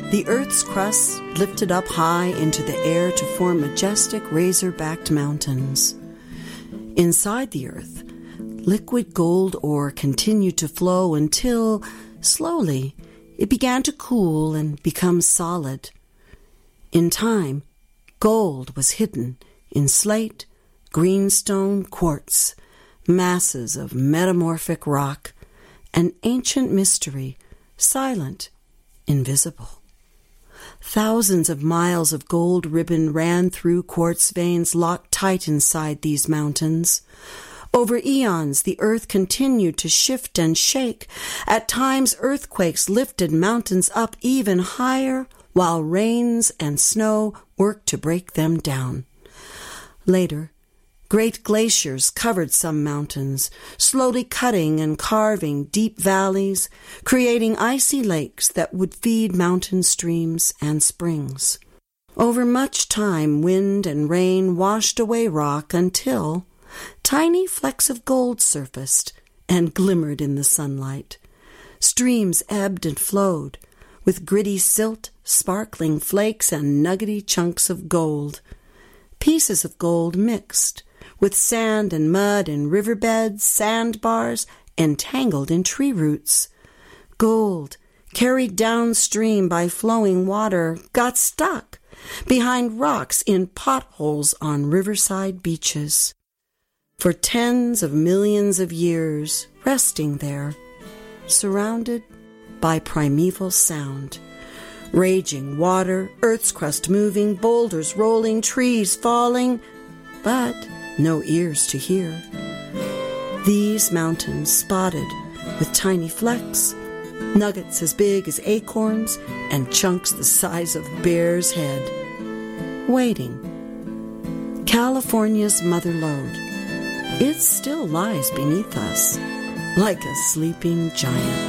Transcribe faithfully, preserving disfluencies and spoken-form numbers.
The Earth's crust lifted up high into the air to form majestic razor-backed mountains. Inside the Earth, liquid gold ore continued to flow until, slowly, it began to cool and become solid. In time, gold was hidden in slate, greenstone, quartz, masses of metamorphic rock, an ancient mystery, silent, invisible. Thousands of miles of gold ribbon ran through quartz veins locked tight inside these mountains. Over eons, the earth continued to shift and shake. At times, earthquakes lifted mountains up even higher, while rains and snow worked to break them down. Later, great glaciers covered some mountains, slowly cutting and carving deep valleys, creating icy lakes that would feed mountain streams and springs. Over much time, wind and rain washed away rock until tiny flecks of gold surfaced and glimmered in the sunlight. Streams ebbed and flowed, with gritty silt, sparkling flakes, and nuggety chunks of gold. Pieces of gold mixed with sand and mud in riverbeds, sandbars, entangled in tree roots. Gold, carried downstream by flowing water, got stuck behind rocks in potholes on riverside beaches. For tens of millions of years, resting there, surrounded by primeval sound. Raging water, Earth's crust moving, boulders rolling, trees falling, but no ears to hear. These mountains spotted with tiny flecks, nuggets as big as acorns, and chunks the size of bear's head. Waiting. California's mother lode. It still lies beneath us, like a sleeping giant.